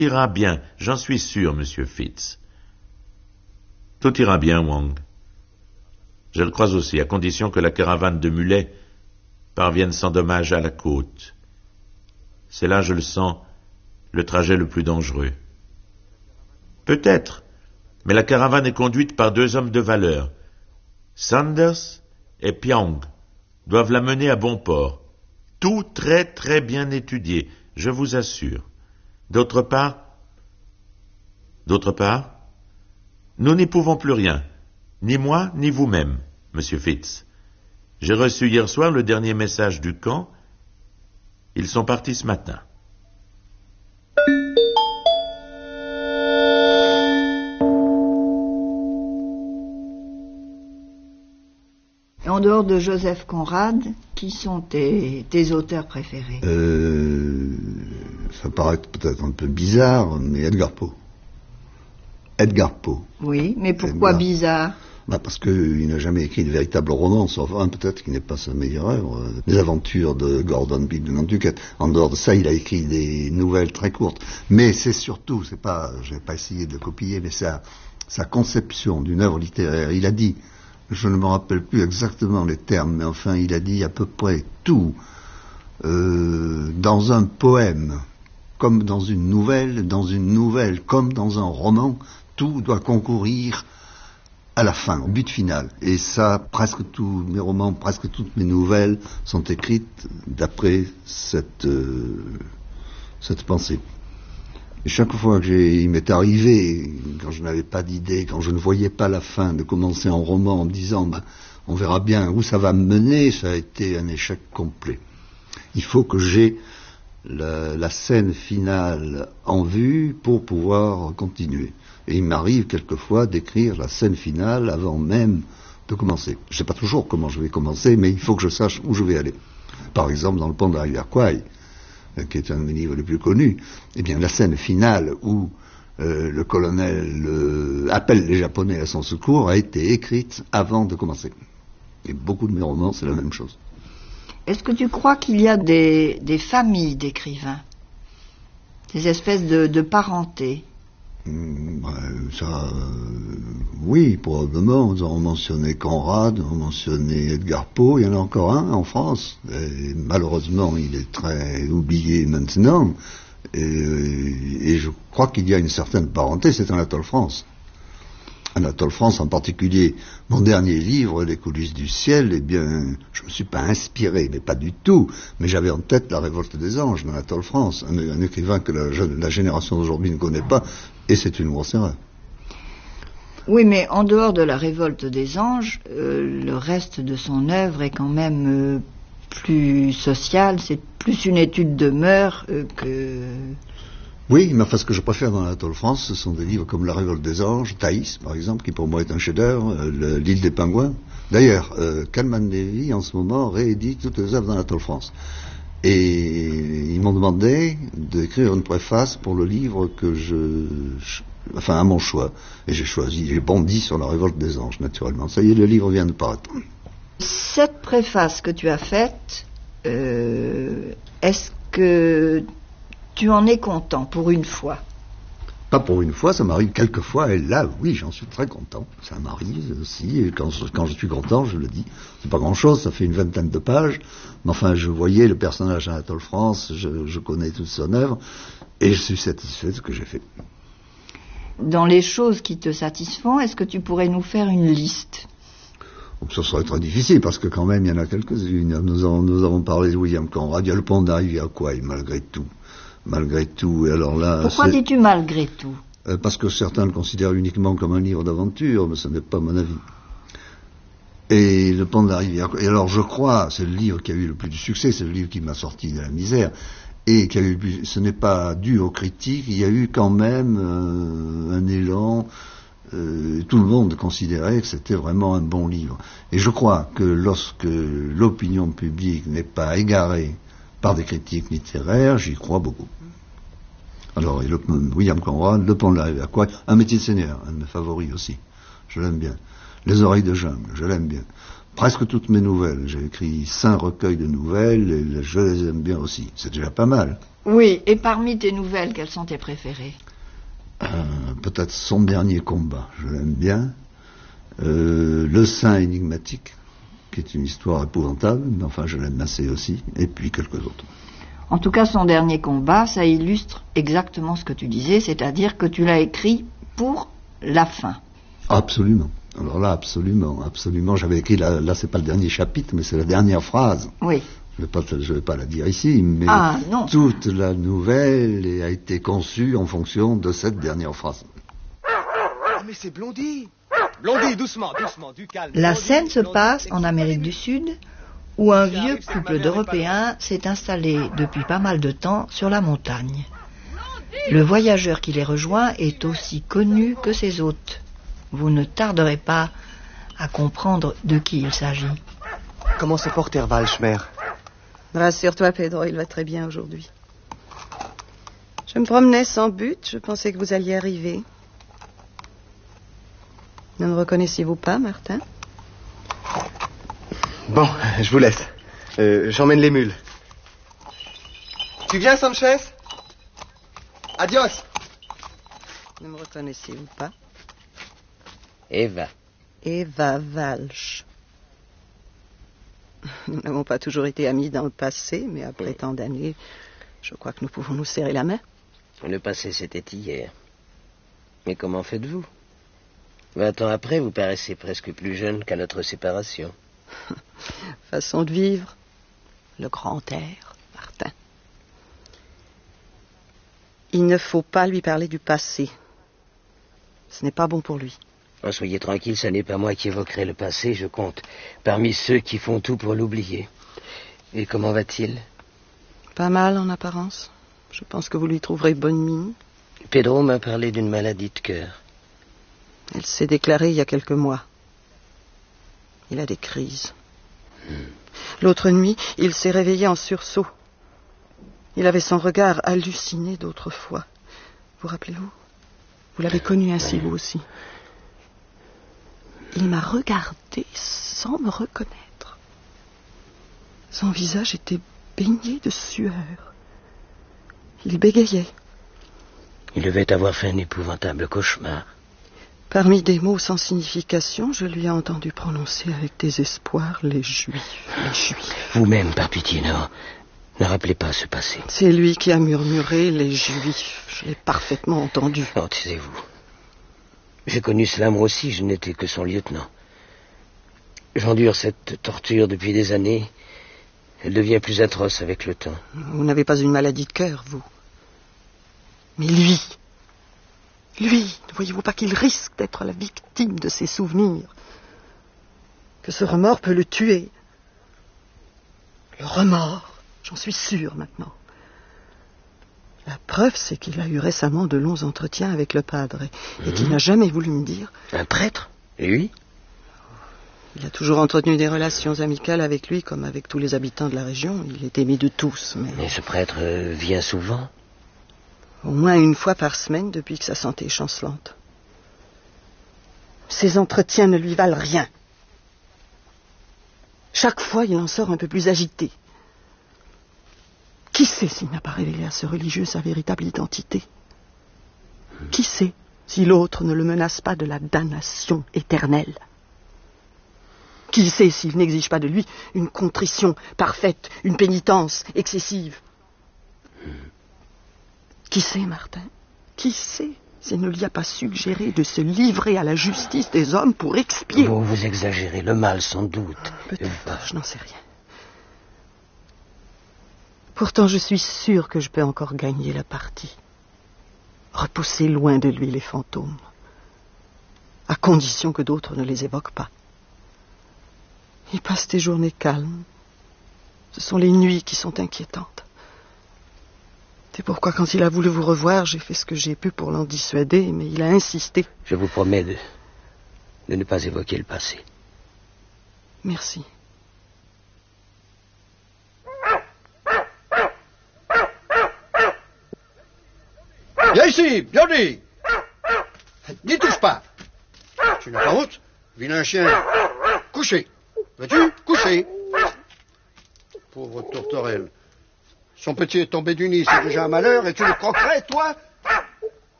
ira bien, j'en suis sûr, monsieur Fitz. Tout ira bien, Wang. Je le crois aussi, à condition que la caravane de mulets parvienne sans dommage à la côte. C'est là, je le sens, le trajet le plus dangereux. Peut-être, mais la caravane est conduite par 2 hommes de valeur. Sanders et Piang doivent la mener à bon port. Tout très très bien étudié, je vous assure. D'autre part, nous n'y pouvons plus rien, ni moi, ni vous-même, monsieur Fitz. J'ai reçu hier soir le dernier message du camp. Ils sont partis ce matin. En dehors de Joseph Conrad, qui sont tes auteurs préférés? Ça paraît peut-être un peu bizarre, mais Edgar Poe. Edgar Poe. Oui, mais pourquoi bizarre? Parce qu'il n'a jamais écrit de véritable roman, sauf un peut-être qui n'est pas sa meilleure œuvre. Les aventures de Gordon Pym de Nantucket. En dehors de ça, il a écrit des nouvelles très courtes. Mais c'est surtout, je n'ai pas essayé de le copier, mais sa conception d'une œuvre littéraire. Il a dit, je ne me rappelle plus exactement les termes, mais enfin, il a dit à peu près tout dans un poème, comme dans une nouvelle, comme dans un roman, tout doit concourir à la fin, au but final. Et ça, presque tous mes romans, presque toutes mes nouvelles sont écrites d'après cette pensée. Et chaque fois il m'est arrivé, quand je n'avais pas d'idée, quand je ne voyais pas la fin, de commencer un roman en me disant, on verra bien où ça va me mener, ça a été un échec complet. Il faut que j'ai la scène finale en vue pour pouvoir continuer. Et il m'arrive quelquefois d'écrire la scène finale avant même de commencer. Je ne sais pas toujours comment je vais commencer, mais il faut que je sache où je vais aller. Par exemple, dans Le Pont de la rivière Kwai, qui est un de mes livres les plus connus, eh bien, la scène finale où le colonel appelle les Japonais à son secours a été écrite avant de commencer. Et beaucoup de mes romans, c'est la même chose. Est-ce que tu crois qu'il y a des familles d'écrivains? Des espèces de parentés? Oui, probablement. Nous avons mentionné Conrad, nous avons mentionné Edgar Poe, il y en a encore un en France. Et malheureusement, il est très oublié maintenant. Et je crois qu'il y a une certaine parenté, c'est Anatole France. Anatole France en particulier. Mon dernier livre, Les coulisses du ciel, eh bien, je ne me suis pas inspiré, mais pas du tout, mais j'avais en tête La révolte des anges d'Anatole France, un écrivain que la génération d'aujourd'hui ne connaît pas, et c'est une grosse erreur. Oui, mais en dehors de La révolte des anges, le reste de son œuvre est quand même plus social, c'est plus une étude de mœurs que... Oui, mais enfin, ce que je préfère dans Anatole France, ce sont des livres comme La révolte des anges, Thaïs, par exemple, qui pour moi est un chef-d'œuvre, L'île des pingouins. D'ailleurs, Kalman Levy, en ce moment, réédite toutes les œuvres d'Anatole France. Et ils m'ont demandé d'écrire une préface pour le livre que enfin, à mon choix. Et j'ai bondi sur La révolte des anges, naturellement. Ça y est, le livre vient de paraître. Cette préface que tu as faite, est-ce que tu en es content pour une fois? Pas pour une fois, ça m'arrive quelques fois, et là, oui, j'en suis très content. Ça m'arrive aussi, et quand je suis content, je le dis. C'est pas grand-chose, ça fait une 20aine de pages, mais enfin, je voyais le personnage d'Anatole France, je connais toute son œuvre, et je suis satisfait de ce que j'ai fait. Dans les choses qui te satisfont, est-ce que tu pourrais nous faire une liste? Ce serait très difficile, parce que quand même, il y en a quelques-unes. Nous avons parlé de William Conrad, il y a Le Pont de la rivière Kwai, malgré tout. Et alors là, pourquoi dis-tu malgré tout? Parce que certains le considèrent uniquement comme un livre d'aventure, mais ce n'est pas mon avis. Et Le Pont de la rivière, et alors je crois, c'est le livre qui a eu le plus de succès, c'est le livre qui m'a sorti de la misère, et qui a eu ce n'est pas dû aux critiques, il y a eu quand même un élan, tout le monde considérait que c'était vraiment un bon livre. Et je crois que lorsque l'opinion publique n'est pas égarée par des critiques littéraires, j'y crois beaucoup. Alors, William Conrad, Le Pont de la rivière Kwai, Un métier de seigneur, un de mes favoris aussi, je l'aime bien. Les oreilles de jungle, je l'aime bien. Presque toutes mes nouvelles. J'ai écrit 5 recueils de nouvelles et je les aime bien aussi. C'est déjà pas mal. Oui, et parmi tes nouvelles, quelles sont tes préférées? Peut-être Son dernier combat, je l'aime bien. Le Saint énigmatique, qui est une histoire épouvantable, mais enfin je l'aime assez aussi. Et puis quelques autres. En tout cas, Son dernier combat, ça illustre exactement ce que tu disais, c'est-à-dire que tu l'as écrit pour la fin. Absolument. Alors là, absolument. J'avais écrit, là c'est pas le dernier chapitre, mais c'est la dernière phrase. Oui. Je vais pas la dire ici, mais toute la nouvelle a été conçue en fonction de cette dernière phrase. Ah, mais c'est Blondie. Blondie, doucement, du calme. La Blondie, scène se Blondie, passe c'est en Amérique du Sud, où un vieux couple d'Européens s'est installé depuis pas mal de temps sur la montagne. Le voyageur qui les rejoint est aussi connu que ses hôtes. Vous ne tarderez pas à comprendre de qui il s'agit. Comment se porte Herval, Schmer? Rassure-toi, Pedro, il va très bien aujourd'hui. Je me promenais sans but, je pensais que vous alliez arriver. Ne me reconnaissez-vous pas, Martin? Bon, je vous laisse. J'emmène les mules. Tu viens, Sanchez? Adios. Ne me reconnaissez-vous pas? Eva. Eva Walsh. Nous n'avons pas toujours été amis dans le passé, mais après tant d'années, je crois que nous pouvons nous serrer la main. Le passé, c'était hier. Mais comment faites-vous? 20 ans après, vous paraissez presque plus jeune qu'à notre séparation. Façon de vivre. Le grand air, Martin. Il ne faut pas lui parler du passé. Ce n'est pas bon pour lui. Oh, soyez tranquille, ce n'est pas moi qui évoquerai le passé, je compte parmi ceux qui font tout pour l'oublier. Et comment va-t-il? Pas mal en apparence. Je pense que vous lui trouverez bonne mine. Pedro m'a parlé d'une maladie de cœur. Elle s'est déclarée il y a quelques mois. Il a des crises. L'autre nuit, il s'est réveillé en sursaut. Il avait son regard halluciné d'autrefois. Vous rappelez-vous? Vous l'avez connu ainsi, vous aussi. Il m'a regardé sans me reconnaître. Son visage était baigné de sueur. Il bégayait. Il devait avoir fait un épouvantable cauchemar. Parmi des mots sans signification, je lui ai entendu prononcer avec désespoir les Juifs, les Juifs. Vous-même, par pitié, ne rappelez pas ce passé. C'est lui qui a murmuré les Juifs. Je l'ai parfaitement entendu. Oh, taisez-vous. J'ai connu cela moi aussi, je n'étais que son lieutenant. J'endure cette torture depuis des années. Elle devient plus atroce avec le temps. Vous n'avez pas une maladie de cœur, vous. Mais lui, ne voyez-vous pas qu'il risque d'être la victime de ses souvenirs? Que ce remords peut le tuer. Le remords, j'en suis sûre maintenant. La preuve, c'est qu'il a eu récemment de longs entretiens avec le padre et qu'il n'a jamais voulu me dire... Un prêtre? Lui? Il a toujours entretenu des relations amicales avec lui, comme avec tous les habitants de la région. Il est aimé de tous, mais... Mais ce prêtre vient souvent? Au moins une fois par semaine depuis que sa santé est chancelante. Ces entretiens ne lui valent rien. Chaque fois, il en sort un peu plus agité. Qui sait s'il n'a pas révélé à ce religieux sa véritable identité? Qui sait si l'autre ne le menace pas de la damnation éternelle? Qui sait s'il n'exige pas de lui une contrition parfaite, une pénitence excessive? Qui sait, Martin? Qui sait s'il ne lui a pas suggéré de se livrer à la justice des hommes pour expier? Vous exagérez, le mal sans doute. Peut-être, je n'en sais rien. Pourtant, je suis sûre que je peux encore gagner la partie. Repousser loin de lui les fantômes. À condition que d'autres ne les évoquent pas. Il passe des journées calmes. Ce sont les nuits qui sont inquiétantes. C'est pourquoi, quand il a voulu vous revoir, j'ai fait ce que j'ai pu pour l'en dissuader, mais il a insisté. Je vous promets de ne pas évoquer le passé. Merci. Viens ici, Birdie! N'y touche pas! Tu n'as pas honte? Vilain chien! Couché! Veux-tu coucher? Pauvre tourterelle. Son petit est tombé du nid, c'est déjà un malheur, et tu le croquerais, toi?